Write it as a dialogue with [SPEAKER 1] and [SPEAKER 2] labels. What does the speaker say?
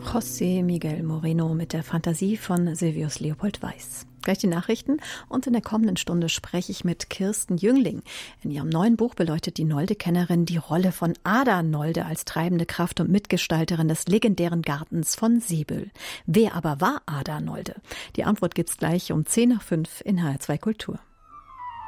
[SPEAKER 1] José Miguel Moreno mit der Fantasie von Silvius Leopold Weiß. Gleich die Nachrichten und in der kommenden Stunde spreche ich mit Kirsten Jüngling. In ihrem neuen Buch beleuchtet die Nolde-Kennerin die Rolle von Ada Nolde als treibende Kraft und Mitgestalterin des legendären Gartens von Seebüll. Wer aber war Ada Nolde? Die Antwort gibt's gleich um 10 nach 5 in HR2 Kultur.